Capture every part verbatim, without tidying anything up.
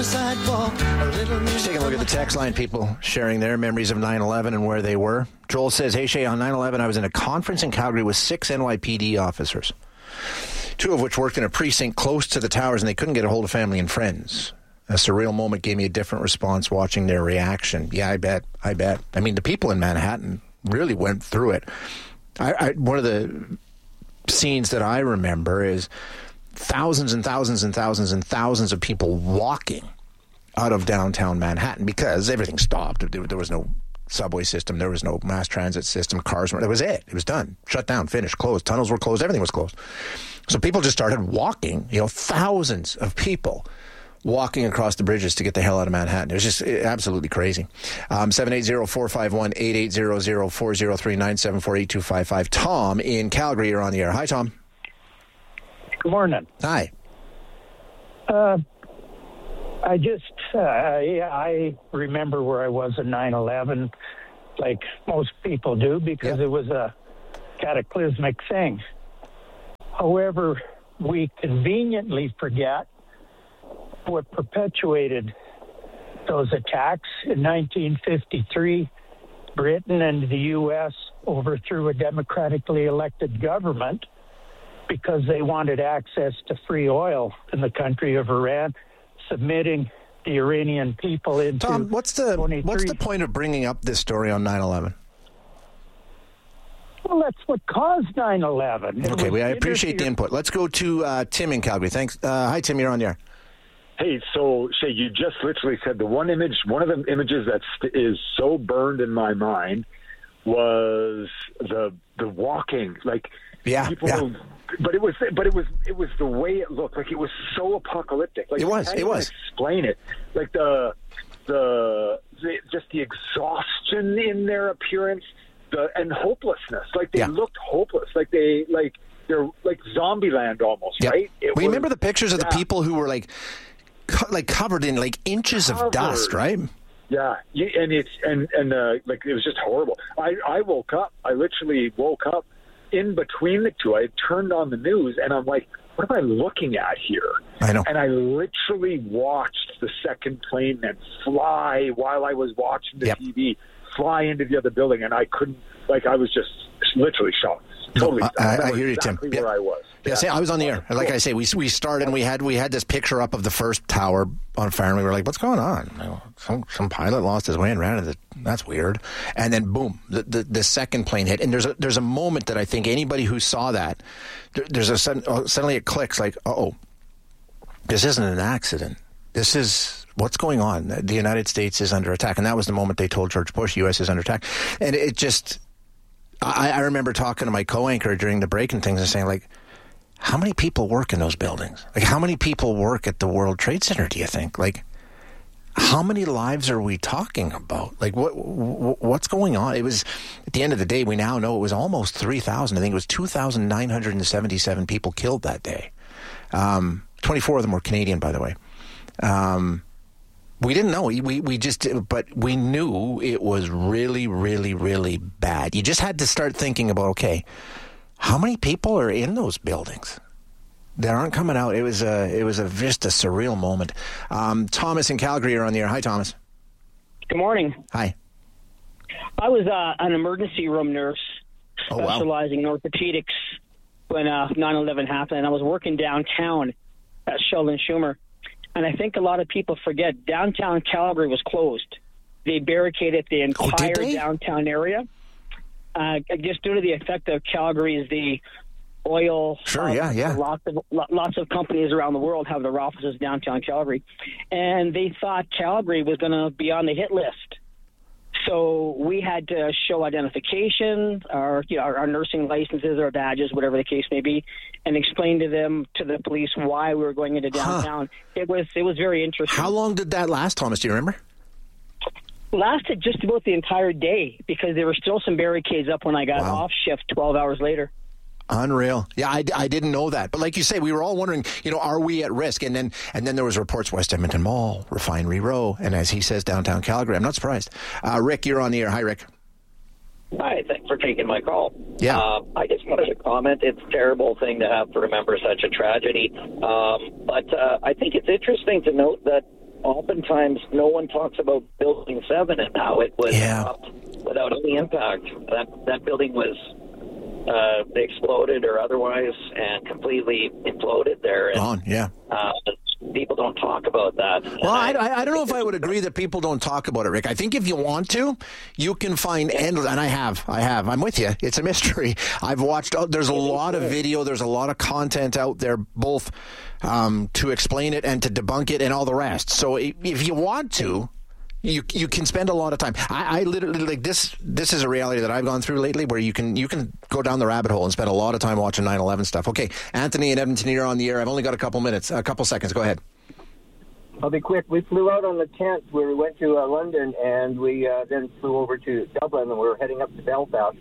sidewalk, a little Let's take a look at the text line, people sharing their memories of nine eleven and where they were. Joel says, hey, Shay, on nine eleven, I was in a conference in Calgary with six N Y P D officers, two of which worked in a precinct close to the towers, and they couldn't get a hold of family and friends. A surreal moment gave me a different response watching their reaction. Yeah, I bet. I bet. I mean, the people in Manhattan really went through it. I, I, one of the scenes that I remember is thousands and thousands and thousands and thousands of people walking out of downtown Manhattan because everything stopped. There, there was no subway system. There was no mass transit system. Cars, that was it. It was done. Shut down, finished, closed. Tunnels were closed. Everything was closed. So people just started walking, you know, thousands of people walking across the bridges to get the hell out of Manhattan. It was just absolutely crazy. Um, seven eight zero, four five one, eight eight zero zero, four zero three, nine seven four, eight two five five. Tom in Calgary, you're on the air. Hi, Tom. Good morning. Hi. Uh, I just, uh, I, I remember where I was in nine eleven, like most people do, because yeah. it was a cataclysmic thing. However, we conveniently forget what perpetuated those attacks. In nineteen fifty-three, Britain and the U S overthrew a democratically elected government because they wanted access to free oil in the country of Iran, submitting the Iranian people into Tom, what's the what's the point of bringing up this story on nine eleven? Well, that's what caused nine eleven. Okay, we, I appreciate the input. Let's go to uh, Tim in Calgary. Thanks. Uh, hi, Tim. You're on the air. Hey, so, Shay, you just literally said the one image, one of the images that st- is so burned in my mind was the the walking, like yeah, people. Yeah. But it was, but it was, it was the way it looked. Like it was so apocalyptic. Like it was. I can't it was. Even explain it. Like the, the, the, just the exhaustion in their appearance, the and hopelessness. Like they yeah. looked hopeless. Like they, like they're like Zombieland almost, yep. right? It we was, remember the pictures of yeah. the people who were like, co- like covered in like inches covered. of dust, right? Yeah, and it's and and uh, like it was just horrible. I I woke up. I literally woke up. In between the two, I had turned on the news, and I'm like, what am I looking at here? I know. And I literally watched the second plane then fly while I was watching the yep. T V, fly into the other building, and I couldn't, like, I was just literally shocked. Totally. No, I, I, I hear you, exactly Tim. Where yeah. I was. Yeah, yeah. see, I was on the air. Like I say, we we started and we had we had this picture up of the first tower on fire, and we were like, "What's going on? You know, some some pilot lost his way and ran into it. That's weird." And then, boom, the, the the second plane hit. And there's a there's a moment that I think anybody who saw that, there, there's a sudden, oh, suddenly it clicks. Like, oh, this isn't an accident. This is what's going on. The United States is under attack, and that was the moment they told George Bush, "U S is under attack." And it just. I, I remember talking to my co-anchor during the break and things and saying, like, how many people work in those buildings? Like, how many people work at the World Trade Center, do you think? Like, how many lives are we talking about? Like, what, what what's going on? It was, at the end of the day, we now know it was almost three thousand. I think it was two thousand nine hundred seventy-seven people killed that day. Um, twenty-four of them were Canadian, by the way. Um We didn't know. We we just, but we knew it was really, really, really bad. You just had to start thinking about, okay, how many people are in those buildings that aren't coming out? It was a, it was a just a surreal moment. Um, Thomas in Calgary, you're on the air. Hi, Thomas. Good morning. Hi. I was uh, an emergency room nurse specializing oh, wow. in orthopedics when uh, nine eleven happened, and I was working downtown at Sheldon Schumer. And I think a lot of people forget downtown Calgary was closed. They barricaded the entire oh, downtown area. Uh, just due to the effect of Calgary is the oil. Sure, hub. yeah, yeah. Lots of lots of companies around the world have their offices downtown Calgary, and they thought Calgary was going to be on the hit list. So we had to show identification, our, you know, our, our nursing licenses, our badges, whatever the case may be, and explain to them, to the police, why we were going into downtown. Huh. It was it was very interesting. How long did that last, Thomas? Do you remember? Lasted just about the entire day because there were still some barricades up when I got wow. off shift twelve hours later. Unreal. Yeah, I, I didn't know that. But like you say, we were all wondering, you know, are we at risk? And then and then there was reports West Edmonton Mall, Refinery Row, and as he says, downtown Calgary. I'm not surprised. Uh, Rick, you're on the air. Hi, Rick. Hi, thanks for taking my call. Yeah. Uh, I just wanted to comment. It's a terrible thing to have to remember such a tragedy. Um, but uh, I think it's interesting to note that oftentimes no one talks about Building seven and how it was yeah. dropped without any impact. That that building was uh, exploded or otherwise and completely imploded there. And, Gone, yeah. Uh, people don't talk about that. Well, I, I, I don't know if I would agree that people don't talk about it, Rick. I think if you want to, you can find endless, and I have, I have. I'm with you. It's a mystery. I've watched, oh, there's a lot of video, there's a lot of content out there, both um, to explain it and to debunk it and all the rest. So if you want to, You you can spend a lot of time. I, I literally like this. This is a reality that I've gone through lately, where you can you can go down the rabbit hole and spend a lot of time watching nine eleven stuff. Okay, Anthony and Edmonton, you're on the air. I've only got a couple minutes, a couple seconds. Go ahead. I'll be quick. We flew out on the tenth, where we went to uh, London, and we uh, then flew over to Dublin, and we were heading up to Belfast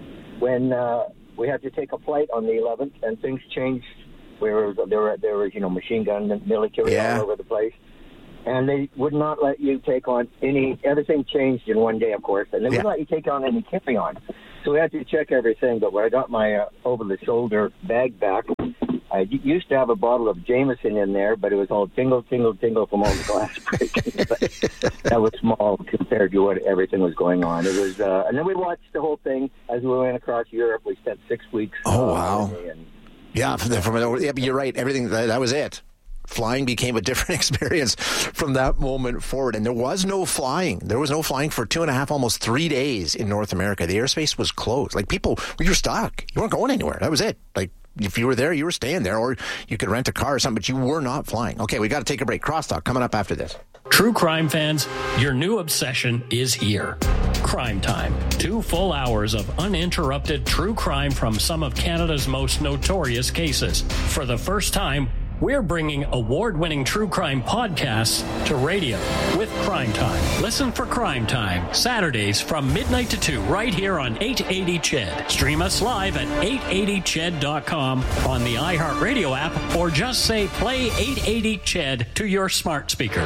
when uh, we had to take a flight on the eleventh, and things changed. Where there were there was you know machine gun and military yeah. all over the place. And they would not let you take on any, everything changed in one day, of course, and they yeah. wouldn't let you take on any carry-on. So we had to check everything, but when I got my uh, over-the-shoulder bag back, I d- used to have a bottle of Jameson in there, but it was all tingle, tingle, tingle from all the glass breaking. But that was small compared to what everything was going on. It was, uh, and then we watched the whole thing as we went across Europe. We spent six weeks. Oh, uh, wow. And, yeah, from, the, from yeah, but you're right. Everything, that, that was it. Flying became a different experience from that moment forward. And there was no flying. There was no flying for two and a half, almost three days in North America. The airspace was closed. Like, people, you were stuck. You weren't going anywhere. That was it. Like, if you were there, you were staying there, or you could rent a car or something, but you were not flying. Okay, we got to take a break. Crosstalk coming up after this. True crime fans, your new obsession is here. Crime Time. Two full hours of uninterrupted true crime from some of Canada's most notorious cases. For the first time, we're bringing award-winning true crime podcasts to radio with Crime Time. Listen for Crime Time, Saturdays from midnight to two, right here on eight eighty C H E D. Stream us live at eight eighty C H E D dot com on the iHeartRadio app, or just say play eight eighty C H E D to your smart speaker.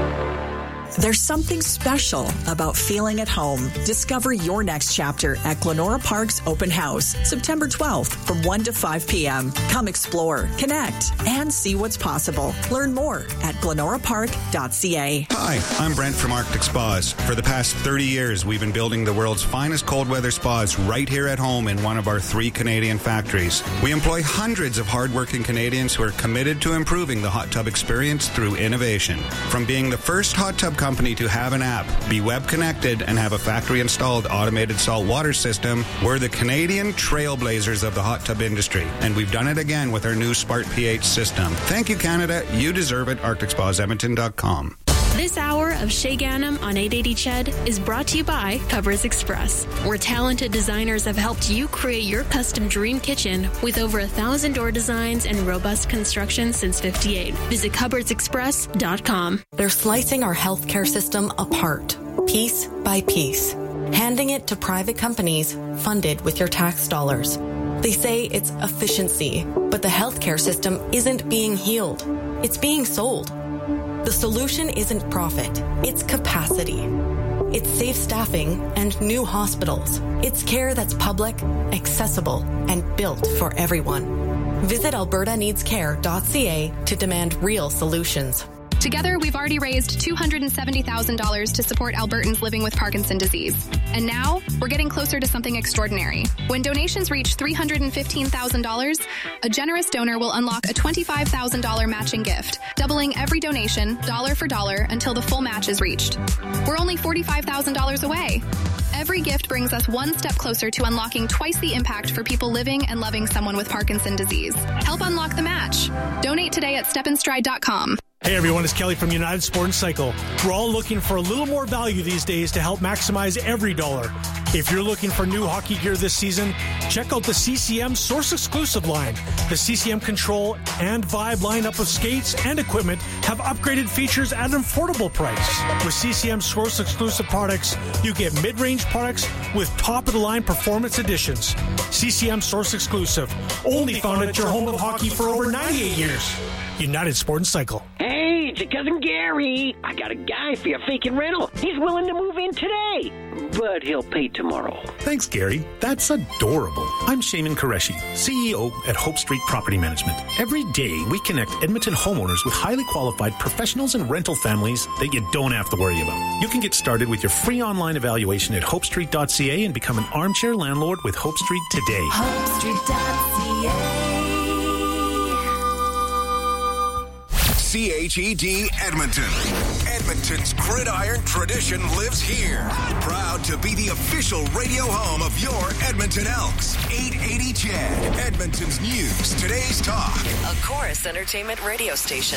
There's something special about feeling at home. Discover your next chapter at Glenora Park's Open House, September twelfth from one to five p.m. Come explore, connect, and see what's possible. Learn more at glenora park dot c a. Hi, I'm Brent from Arctic Spas. For the past thirty years, we've been building the world's finest cold weather spas right here at home in one of our three Canadian factories. We employ hundreds of hardworking Canadians who are committed to improving the hot tub experience through innovation. From being the first hot tub company to have an app, be web connected, and have a factory-installed automated salt water system, we're the Canadian trailblazers of the hot tub industry, and we've done it again with our new Smart pH system. Thank you, Canada. You deserve it. arctic spas edmonton dot com. This hour of Shay Ganem on eight eighty C H E D is brought to you by Cupboards Express, where talented designers have helped you create your custom dream kitchen with over a thousand door designs and robust construction since fifty-eight. Visit cupboards express dot com. They're slicing our healthcare system apart, piece by piece, handing it to private companies funded with your tax dollars. They say it's efficiency, but the healthcare system isn't being healed. It's being sold. The solution isn't profit, it's capacity. It's safe staffing and new hospitals. It's care that's public, accessible, and built for everyone. Visit alberta needs care dot c a to demand real solutions. Together, we've already raised two hundred seventy thousand dollars to support Albertans living with Parkinson's disease. And now, we're getting closer to something extraordinary. When donations reach three hundred fifteen thousand dollars, a generous donor will unlock a twenty-five thousand dollars matching gift, doubling every donation, dollar for dollar, until the full match is reached. We're only forty-five thousand dollars away. Every gift brings us one step closer to unlocking twice the impact for people living and loving someone with Parkinson's disease. Help unlock the match. Donate today at step and stride dot com. Hey everyone, it's Kelly from United Sport and Cycle. We're all looking for a little more value these days to help maximize every dollar. If you're looking for new hockey gear this season, check out the C C M Source Exclusive line. The C C M Control and Vibe lineup of skates and equipment have upgraded features at an affordable price. With C C M Source Exclusive products, you get mid-range products with top-of-the-line performance editions. C C M Source Exclusive, only found at your home of hockey for over ninety-eight years. United Sport and Cycle. Hey, it's your cousin Gary. I got a guy for your vacant rental. He's willing to move in today, but he'll pay tomorrow. Thanks, Gary. That's adorable. I'm Shaman Qureshi, C E O at Hope Street Property Management. Every day, we connect Edmonton homeowners with highly qualified professionals and rental families that you don't have to worry about. You can get started with your free online evaluation at hope street dot c a and become an armchair landlord with Hope Street today. hope street dot c a C H E D Edmonton. Edmonton's gridiron tradition lives here. Proud to be the official radio home of your Edmonton Elks. eight eighty C H E D, Edmonton's news, today's talk. A Chorus Entertainment radio station.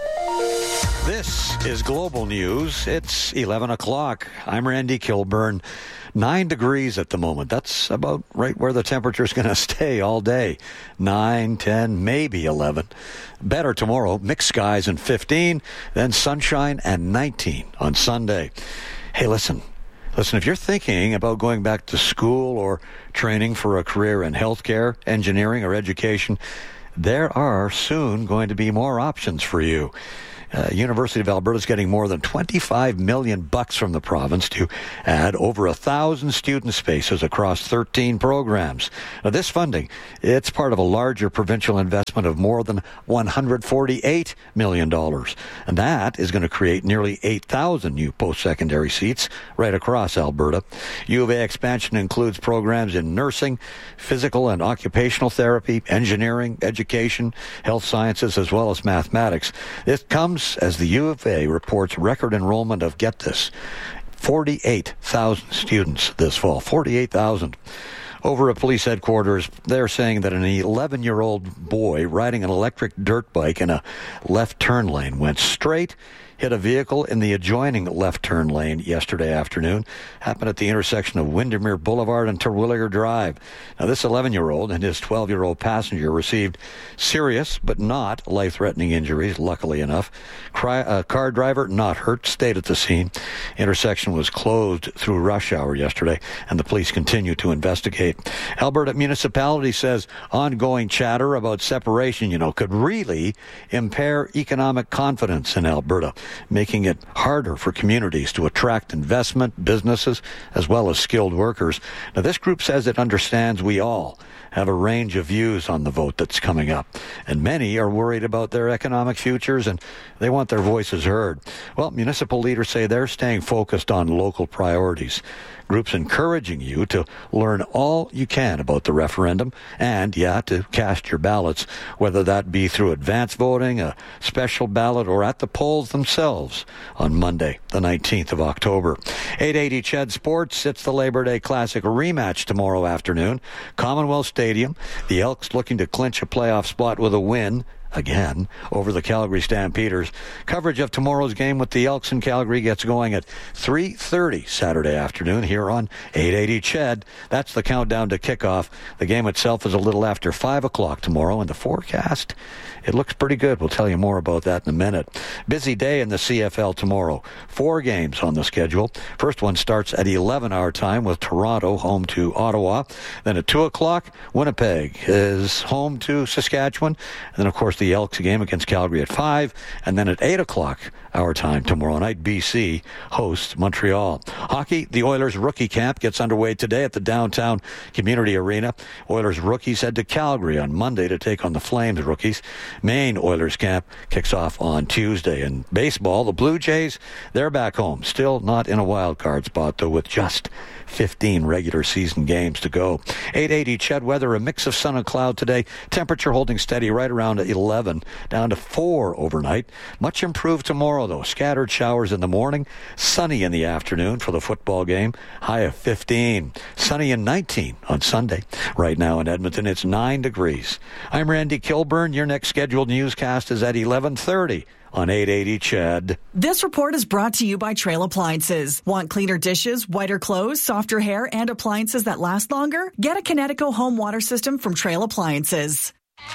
This is Global News. It's eleven o'clock. I'm Randy Kilburn. Nine degrees at the moment. That's about right where the temperature's going to stay all day. Nine, ten, maybe eleven. Better tomorrow. Mixed skies and fifteen. Then sunshine and nineteen on Sunday. Hey, listen. Listen, if you're thinking about going back to school or training for a career in healthcare, engineering, or education, there are soon going to be more options for you. Uh, University of Alberta is getting more than twenty-five million bucks from the province to add over a thousand student spaces across thirteen programs. Now, this funding, it's part of a larger provincial investment of more than one hundred forty-eight million dollars. And that is going to create nearly eight thousand new post-secondary seats right across Alberta. U of A expansion includes programs in nursing, physical and occupational therapy, engineering, education, health sciences, as well as mathematics. This comes as the U of A reports record enrollment of, get this, forty-eight thousand students this fall. forty-eight thousand. Over at police headquarters, they're saying that an eleven-year-old boy riding an electric dirt bike in a left turn lane went straight, hit a vehicle in the adjoining left turn lane yesterday afternoon. Happened at the intersection of Windermere Boulevard and Terwilliger Drive. Now, this eleven-year-old and his twelve-year-old passenger received serious but not life-threatening injuries, luckily enough. Cry, uh, car driver not hurt, stayed at the scene. Intersection was closed through rush hour yesterday, and the police continue to investigate. Alberta Municipality says ongoing chatter about separation, you know, could really impair economic confidence in Alberta, making it harder for communities to attract investment, businesses, as well as skilled workers. Now, this group says it understands we all have a range of views on the vote that's coming up, and many are worried about their economic futures and they want their voices heard. Well, municipal leaders say they're staying focused on local priorities. Groups encouraging you to learn all you can about the referendum and, yeah, to cast your ballots, whether that be through advance voting, a special ballot, or at the polls themselves on Monday, the nineteenth of October. eight eighty C H E D Sports, it's the Labor Day Classic rematch tomorrow afternoon. Commonwealth Stadium, the Elks looking to clinch a playoff spot with a win again over the Calgary Stampeders. Coverage of tomorrow's game with the Elks in Calgary gets going at three thirty Saturday afternoon here on eight eighty C H E D. That's the countdown to kickoff. The game itself is a little after five o'clock tomorrow, and the forecast, it looks pretty good. We'll tell you more about that in a minute. Busy day in the C F L tomorrow. Four games on the schedule. First one starts at eleven our time with Toronto home to Ottawa. Then at two o'clock, Winnipeg is home to Saskatchewan. And then, of course, the Elks game against Calgary at five. And then at eight o'clock our time tomorrow night, B C hosts Montreal. Hockey, the Oilers rookie camp gets underway today at the downtown community arena. Oilers rookies head to Calgary on Monday to take on the Flames rookies. Maine Oilers camp kicks off on Tuesday. And baseball, the Blue Jays, they're back home. Still not in a wild card spot, though, with just fifteen regular season games to go. eight eighty C H E D weather, a mix of sun and cloud today. Temperature holding steady right around eleven, down to four overnight. Much improved tomorrow, though. Scattered showers in the morning, sunny in the afternoon for the football game. High of fifteen. Sunny and nineteen on Sunday. Right now in Edmonton, it's nine degrees. I'm Randy Kilburn. Your next scheduled newscast is at eleven thirty. On eight eighty C H E D. This report is brought to you by Trail Appliances. Want cleaner dishes, whiter clothes, softer hair, and appliances that last longer? Get a Kinetico home water system from Trail Appliances.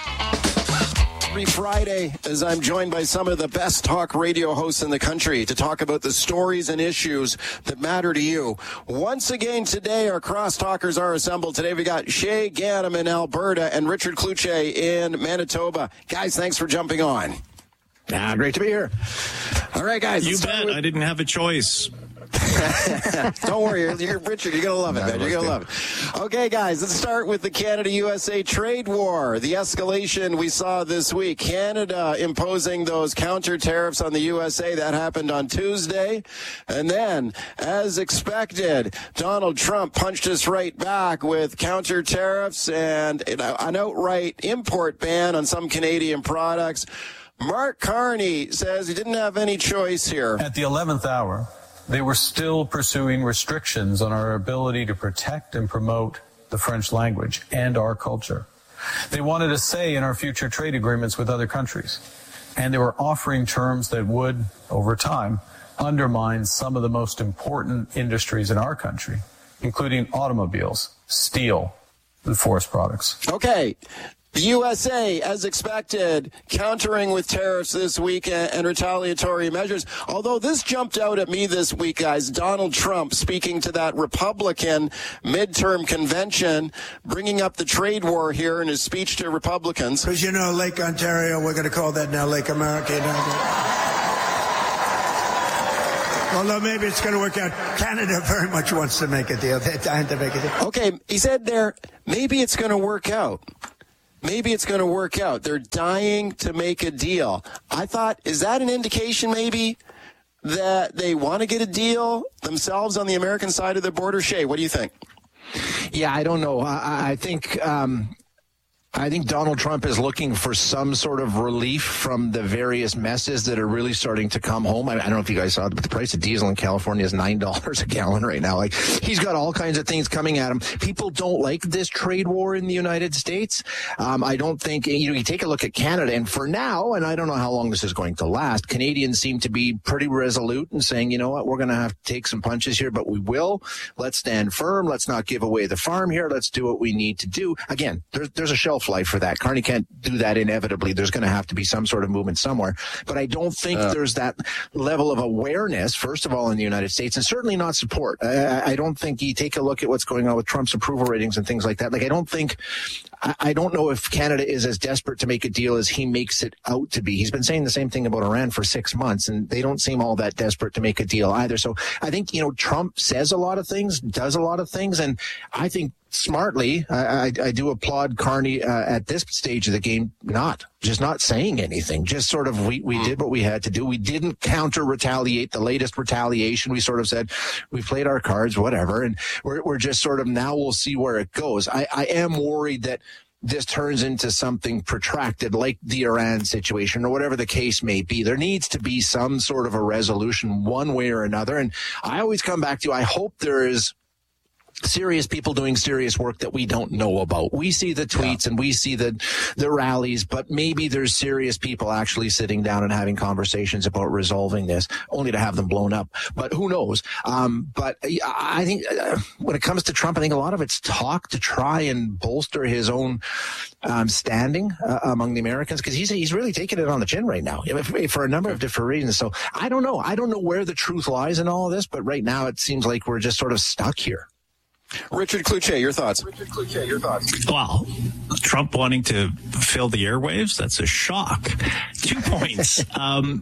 Every Friday, as I'm joined by some of the best talk radio hosts in the country to talk about the stories and issues that matter to you. Once again today, our crosstalkers are assembled. Today we got Shay Ganem in Alberta and Richard Cloutier in Manitoba. Guys, thanks for jumping on. Ah, great to be here. All right, guys. You bet. With... I didn't have a choice. Don't worry, you're, you're Richard. You're gonna love it, man. You're gonna love it. Okay, guys, let's start with the Canada-U S A trade war. The escalation we saw this week. Canada imposing those counter tariffs on the U S A. That happened on Tuesday, and then, as expected, Donald Trump punched us right back with counter tariffs and an outright import ban on some Canadian products. Mark Carney says he didn't have any choice here. At the eleventh hour, they were still pursuing restrictions on our ability to protect and promote the French language and our culture. They wanted a say in our future trade agreements with other countries, and they were offering terms that would, over time, undermine some of the most important industries in our country, including automobiles, steel, and forest products. Okay. The U S A, as expected, countering with tariffs this week and retaliatory measures. Although this jumped out at me this week, guys, Donald Trump speaking to that Republican midterm convention, bringing up the trade war here in his speech to Republicans. Because, you know, Lake Ontario, we're going to call that now Lake America. You know? Although maybe it's going to work out. Canada very much wants to make a deal. They're dying to make a deal. Okay, he said there, maybe it's going to work out. Maybe it's going to work out. They're dying to make a deal. I thought, is that an indication maybe that they want to get a deal themselves on the American side of the border? Shay, what do you think? Yeah, I don't know. I, I think... Um I think Donald Trump is looking for some sort of relief from the various messes that are really starting to come home. I, I don't know if you guys saw it, but the price of diesel in California is nine dollars a gallon right now. Like, he's got all kinds of things coming at him. People don't like this trade war in the United States. Um, I don't think, you know, you take a look at Canada, and for now, and I don't know how long this is going to last, Canadians seem to be pretty resolute in saying, you know what, we're going to have to take some punches here, but we will. Let's stand firm. Let's not give away the farm here. Let's do what we need to do. Again, there's, there's a shelf life for that. Carney can't do that inevitably. There's going to have to be some sort of movement somewhere. But I don't think uh, there's that level of awareness, first of all, in the United States, and certainly not support. I, I don't think you take a look at what's going on with Trump's approval ratings and things like that. Like, I don't think, I, I don't know if Canada is as desperate to make a deal as he makes it out to be. He's been saying the same thing about Iran for six months, and they don't seem all that desperate to make a deal either. So I think, you know, Trump says a lot of things, does a lot of things, and I think smartly, I, I, I do applaud Carney uh, at this stage of the game, not just not saying anything, just sort of we, we did what we had to do. We didn't counter retaliate the latest retaliation. We sort of said we played our cards, whatever, and we're, we're just sort of now we'll see where it goes. I, I am worried that this turns into something protracted like the Iran situation or whatever the case may be. There needs to be some sort of a resolution one way or another. And I always come back to, I hope there is serious people doing serious work that we don't know about. We see the tweets yeah. and we see the the rallies, but maybe there's serious people actually sitting down and having conversations about resolving this, only to have them blown up. But who knows? Um, but I think uh, when it comes to Trump, I think a lot of it's talk to try and bolster his own um, standing uh, among the Americans, because he's he's really taking it on the chin right now for a number of different reasons. So I don't know. I don't know where the truth lies in all of this, but right now it seems like we're just sort of stuck here. Richard Cloutier, your thoughts? Richard Cloutier, your thoughts? Wow. Trump wanting to fill the airwaves, that's a shock. Two points. um,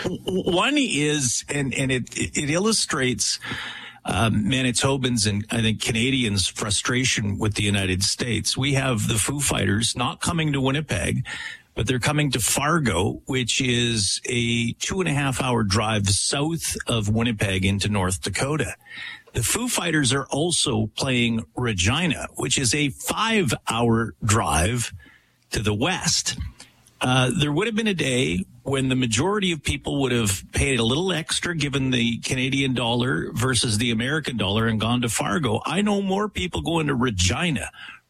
one is, and, and it, it illustrates um, Manitobans and I think Canadians' frustration with the United States. We have the Foo Fighters not coming to Winnipeg, but they're coming to Fargo, which is a two and a half hour drive south of Winnipeg into North Dakota. The Foo Fighters are also playing Regina, which is a five-hour drive to the west. Uh, there would have been a day when the majority of people would have paid a little extra given the Canadian dollar versus the American dollar and gone to Fargo. I know more people going to Regina,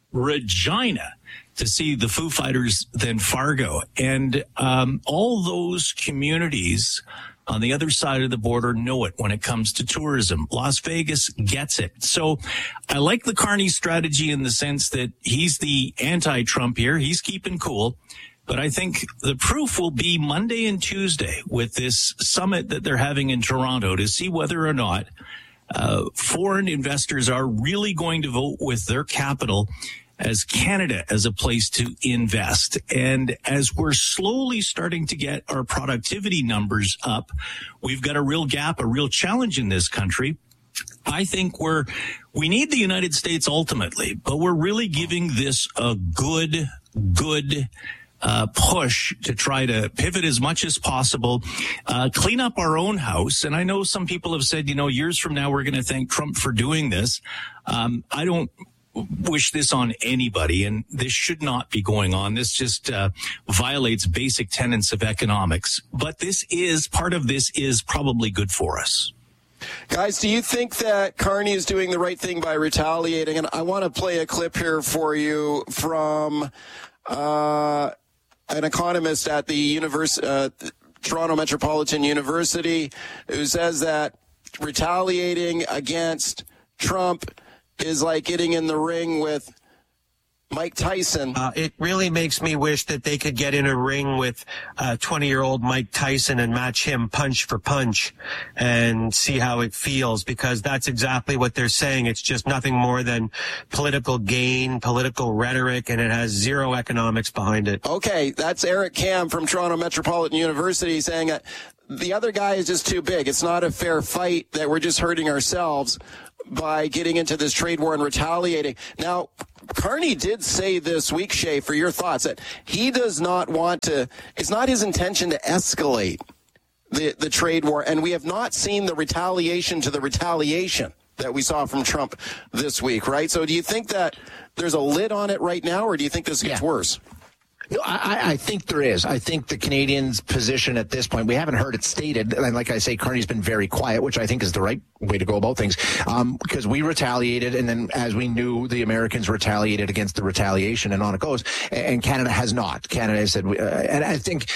Regina, to see the Foo Fighters than Fargo. And um, all those communities on the other side of the border know it when it comes to tourism. Las Vegas gets it. So I like the Carney strategy in the sense that he's the anti-Trump here. He's keeping cool. But I think the proof will be Monday and Tuesday with this summit that they're having in Toronto to see whether or not uh, foreign investors are really going to vote with their capital as Canada as a place to invest. And as we're slowly starting to get our productivity numbers up, we've got a real gap, a real challenge in this country. I think we're, we need the United States ultimately, but we're really giving this a good, good uh, push to try to pivot as much as possible, uh, clean up our own house. And I know some people have said, you know, years from now, we're going to thank Trump for doing this. Um, I don't wish this on anybody, and this should not be going on. This just uh, violates basic tenets of economics. But this is, part of this is probably good for us. Guys, do you think that Carney is doing the right thing by retaliating? And I want to play a clip here for you from uh, an economist at the univers- uh, Toronto Metropolitan University who says that retaliating against Trump is like getting in the ring with Mike Tyson. Uh, it really makes me wish that they could get in a ring with uh, twenty-year-old Mike Tyson and match him punch for punch and see how it feels, because that's exactly what they're saying. It's just nothing more than political gain, political rhetoric, and it has zero economics behind it. Okay, that's Eric Kam from Toronto Metropolitan University saying that the other guy is just too big. It's not a fair fight, that we're just hurting ourselves by getting into this trade war and retaliating. Now, Carney did say this week, Shay, for your thoughts, that he does not want to, it's not his intention to escalate the, the trade war, and we have not seen the retaliation to the retaliation that we saw from Trump this week, right? So do you think that there's a lid on it right now, or do you think this gets yeah. worse? I, I think there is. I think the Canadians' position at this point, we haven't heard it stated. And like I say, Carney's been very quiet, which I think is the right way to go about things. Um, because we retaliated, and then as we knew, the Americans retaliated against the retaliation, and on it goes. And Canada has not. Canada has said, uh, and I think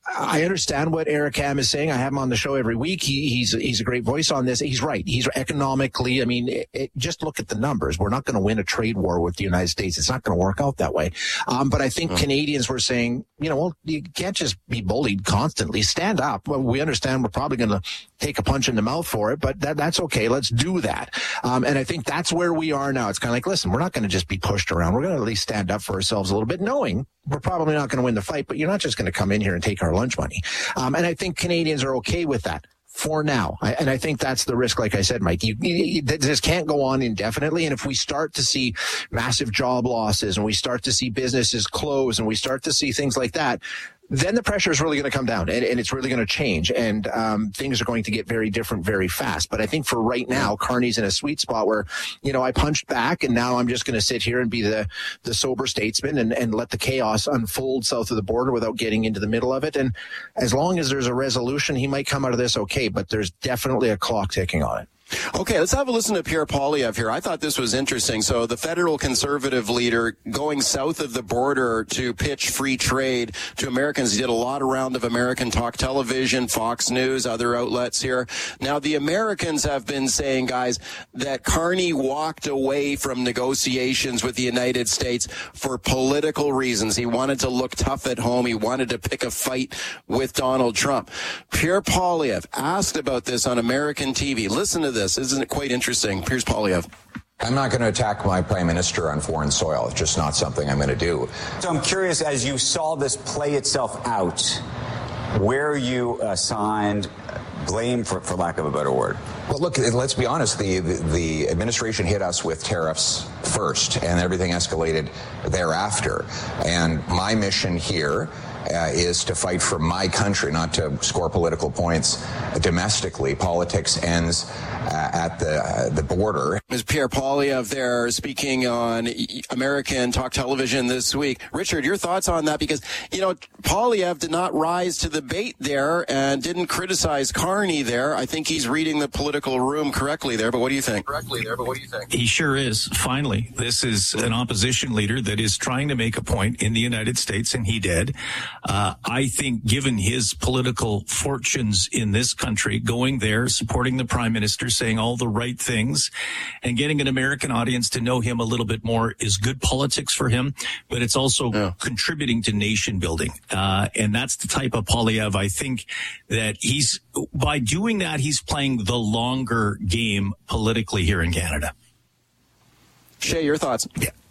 I understand what Eric Kam is saying. I have him on the show every week. He, he's he's a great voice on this. He's right. He's economically, I mean, it, it, just look at the numbers. We're not going to win a trade war with the United States. It's not going to work out that way. Um, but I think mm. Canadians were saying, you know, well, you can't just be bullied constantly. Stand up. Well, we understand we're probably going to take a punch in the mouth for it, but that, that's okay. Let's do that. Um, and I think that's where we are now. It's kind of like, listen, we're not going to just be pushed around. We're going to at least stand up for ourselves a little bit, knowing we're probably not going to win the fight, but you're not just going to come in here and take our lunch money. Um, and I think Canadians are okay with that for now. I, and I think that's the risk, like I said, Mike. You, you, this can't go on indefinitely. And if we start to see massive job losses and we start to see businesses close and we start to see things like that, then the pressure is really going to come down, and, and it's really going to change, and um, things are going to get very different very fast. But I think for right now, Carney's in a sweet spot where, you know, I punched back, and now I'm just going to sit here and be the, the sober statesman and, and let the chaos unfold south of the border without getting into the middle of it. And as long as there's a resolution, he might come out of this okay, but there's definitely a clock ticking on it. Okay, let's have a listen to Pierre Poilievre here. I thought this was interesting. So the federal conservative leader going south of the border to pitch free trade to Americans. He did a lot around of American Talk Television, Fox News, other outlets here. Now, the Americans have been saying, guys, that Carney walked away from negotiations with the United States for political reasons. He wanted to look tough at home. He wanted to pick a fight with Donald Trump. Pierre Poilievre asked about this on American T V. Listen to this. This isn't it quite interesting? Here's Poilievre. I'm not going to attack my prime minister on foreign soil. It's just not something I'm going to do. So I'm curious, as you saw this play itself out, where you assigned blame, for, for lack of a better word. Well, look, let's be honest. The, the the administration hit us with tariffs first, and everything escalated thereafter. And my mission here Uh, is to fight for my country, not to score political points domestically. Politics ends uh, at the uh, the border. Miz Pierre Poilievre there speaking on American Talk Television this week. Richard, your thoughts on that? Because, you know, Poilievre did not rise to the bait there and didn't criticize Carney there. I think he's reading the political room correctly there, but what do you think? Correctly there, but what do you think? He sure is. Finally, this is an opposition leader that is trying to make a point in the United States, and he did. Uh, I think given his political fortunes in this country, going there, supporting the prime minister, saying all the right things, and getting an American audience to know him a little bit more is good politics for him, but it's also yeah. contributing to nation building. Uh, and that's the type of Poilievre, I think, that he's, by doing that, he's playing the longer game politically here in Canada. Shay, your thoughts? Yeah.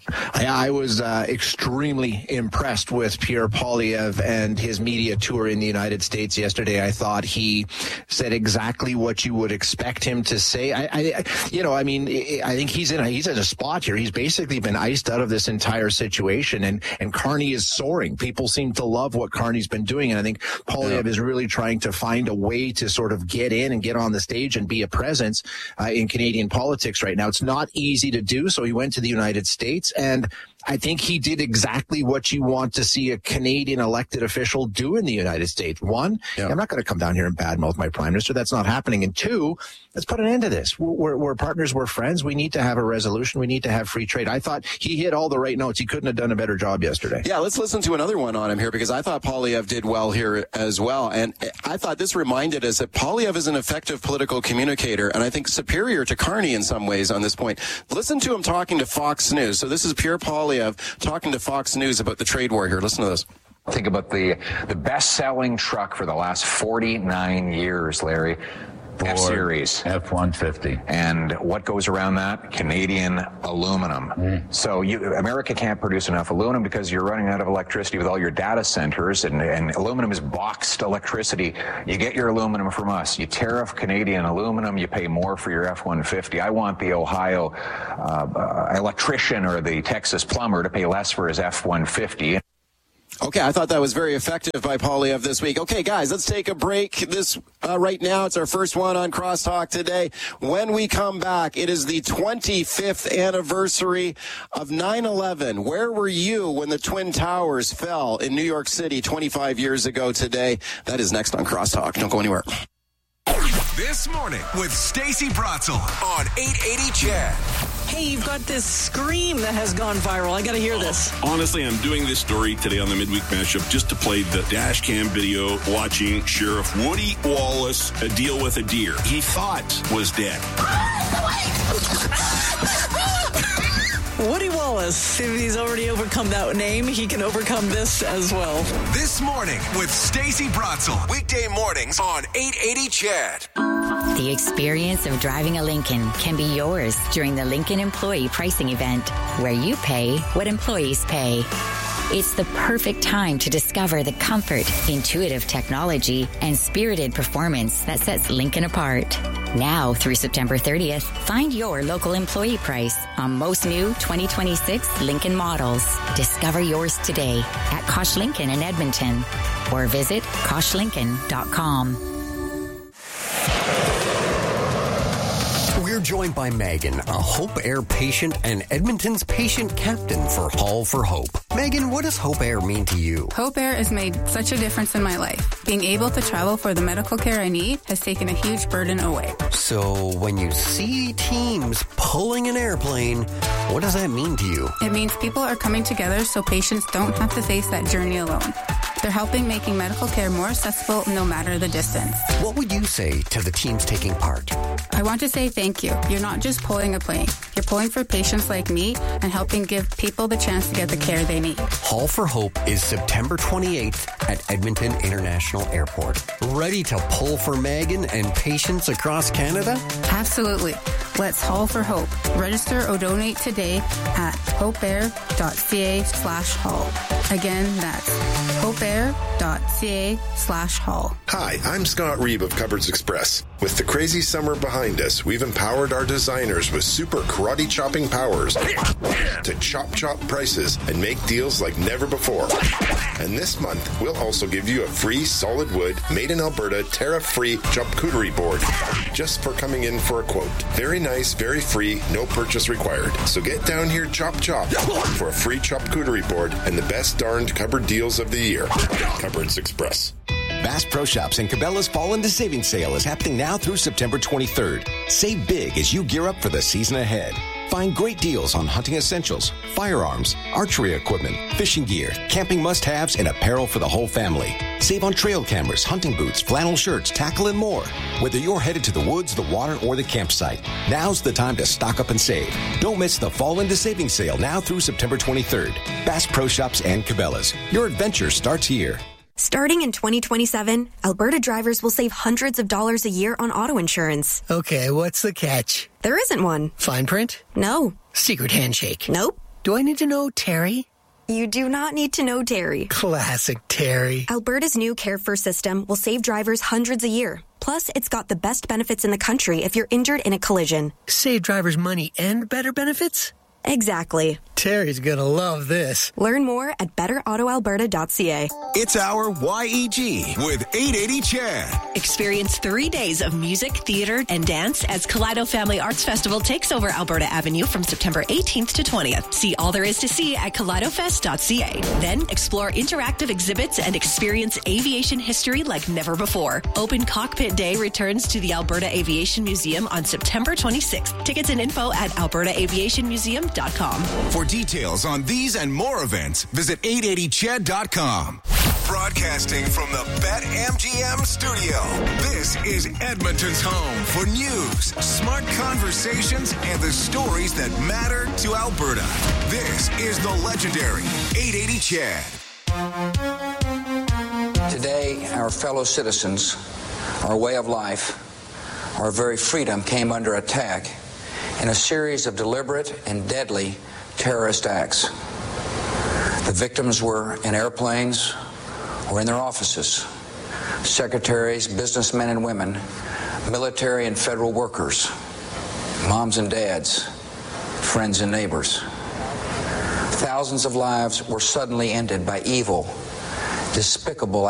I, I was uh, extremely impressed with Pierre Poilievre and his media tour in the United States yesterday. I thought he said exactly what you would expect him to say. I, I you know, I mean, I think he's in a, he's in a spot here. He's basically been iced out of this entire situation, and, and Carney is soaring. People seem to love what Carney's been doing, and I think Poilievre yeah. is really trying to find a way to sort of get in and get on the stage and be a presence uh, in Canadian politics right now. It's not easy to do, so he went to the United States. And I think he did exactly what you want to see a Canadian elected official do in the United States. One, yeah. I'm not going to come down here and badmouth my prime minister. That's not happening. And two, let's put an end to this. We're, we're partners. We're friends. We need to have a resolution. We need to have free trade. I thought he hit all the right notes. He couldn't have done a better job yesterday. Yeah, let's listen to another one on him here, because I thought Poilievre did well here as well. And I thought this reminded us that Poilievre is an effective political communicator, and I think superior to Carney in some ways on this point. Listen to him talking to Fox News. So this is Pierre Poilievre talking to Fox News about the trade war here. Listen to this. Think about the the best-selling truck for the last forty-nine years, Larry. F-Series. F one fifty. And what goes around that? Canadian aluminum. Mm. So you, America can't produce enough aluminum because you're running out of electricity with all your data centers, and, and aluminum is boxed electricity. You get your aluminum from us. You tariff Canadian aluminum, you pay more for your F one fifty. I want the Ohio uh, uh, electrician or the Texas plumber to pay less for his F one fifty. Okay, I thought that was very effective by Poilievre this week. Okay, guys, let's take a break. This uh, right now, it's our first one on Crosstalk today. When we come back, it is the twenty-fifth anniversary of nine eleven. Where were you when the Twin Towers fell in New York City twenty-five years ago today? That is next on Crosstalk. Don't go anywhere. This morning with Stacey Bratzel on eight eighty C H E D. Hey, you've got this scream that has gone viral. I got to hear this. Honestly, I'm doing this story today on the Midweek Mashup just to play the dash cam video watching Sheriff Woody Wallace uh, deal with a deer he thought was dead. Woody Wallace, if he's already overcome that name, he can overcome this as well. This morning with Stacey Bratzel. Weekday mornings on eight eighty C H E D. The experience of driving a Lincoln can be yours during the Lincoln Employee Pricing Event, where you pay what employees pay. It's the perfect time to discover the comfort, intuitive technology, and spirited performance that sets Lincoln apart. Now through September thirtieth, find your local employee price on most new twenty twenty-six Lincoln models. Discover yours today at Kosh Lincoln in Edmonton or visit kosh lincoln dot com. We're joined by Megan, a Hope Air patient and Edmonton's patient captain for Hall for Hope. Megan, what does Hope Air mean to you? Hope Air has made such a difference in my life. Being able to travel for the medical care I need has taken a huge burden away. So when you see teams pulling an airplane, what does that mean to you? It means people are coming together so patients don't have to face that journey alone. They're helping making medical care more accessible no matter the distance. What would you say to the teams taking part? I want to say thank you. You're not just pulling a plane. You're pulling for patients like me and helping give people the chance to get the care they need. Hall for Hope is September twenty-eighth at Edmonton International Airport. Ready to pull for Megan and patients across Canada? Absolutely. Let's Hall for Hope. Register or donate today at hopeair.ca slash hall. Again, that's hopeair.ca slash hall. Hi, I'm Scott Reeb of Cupboards Express. With the crazy summer behind us, we've empowered our designers with super karate chopping powers to chop chop prices and make deals like never before. And this month, we'll also give you a free solid wood, made in Alberta, tariff-free charcuterie board just for coming in for a quote. Very nice, very free, no purchase required. So get down here, chop chop, for a free charcuterie board and the best darned cupboard deals of the year. Cupboards Express. Bass Pro Shops and Cabela's Fall into Savings Sale is happening now through September twenty-third. Save big as you gear up for the season ahead. Find great deals on hunting essentials, firearms, archery equipment, fishing gear, camping must-haves, and apparel for the whole family. Save on trail cameras, hunting boots, flannel shirts, tackle, and more. Whether you're headed to the woods, the water, or the campsite, now's the time to stock up and save. Don't miss the Fall into Savings Sale now through September twenty-third. Bass Pro Shops and Cabela's. Your adventure starts here. Starting in twenty twenty-seven, Alberta drivers will save hundreds of dollars a year on auto insurance. Okay, what's the catch? There isn't one. Fine print? No. Secret handshake? Nope. Do I need to know Terry? You do not need to know Terry. Classic Terry. Alberta's new Care First system will save drivers hundreds a year. Plus, it's got the best benefits in the country if you're injured in a collision. Save drivers money and better benefits? Exactly. Terry's gonna love this. Learn more at better auto alberta dot c a. It's our Y E G with eight eighty Chad. Experience three days of music, theater, and dance as Kaleido Family Arts Festival takes over Alberta Avenue from September eighteenth to twentieth. See all there is to see at kaleido fest dot c a. Then explore interactive exhibits and experience aviation history like never before. Open Cockpit Day returns to the Alberta Aviation Museum on September twenty-sixth. Tickets and info at alberta aviation museum dot com. For details on these and more events, visit eight eighty ched dot com. Broadcasting from the BetMGM studio, this is Edmonton's home for news, smart conversations, and the stories that matter to Alberta. This is the legendary eight eighty Ched. Today, our fellow citizens, our way of life, our very freedom came under attack in a series of deliberate and deadly terrorist acts. The victims were in airplanes or in their offices. Secretaries, businessmen and women, military and federal workers, moms and dads, friends and neighbors. Thousands of lives were suddenly ended by evil, despicable